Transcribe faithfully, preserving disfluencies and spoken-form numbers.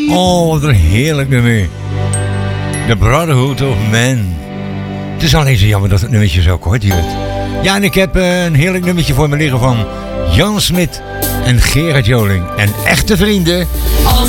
Oh, wat een heerlijk nummer. The Brotherhood of Man. Het is alleen zo jammer dat het nummertje zo kort duurt. Ja, en ik heb uh, een heerlijk nummertje voor me liggen van Jan Smit en Gerard Joling. En echte vrienden.